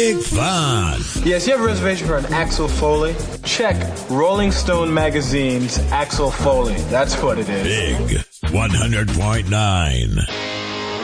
big fun. Yes, you have a reservation for an Axel Foley? Check Rolling Stone Magazine's Axel Foley. That's what it is. Big 100.9.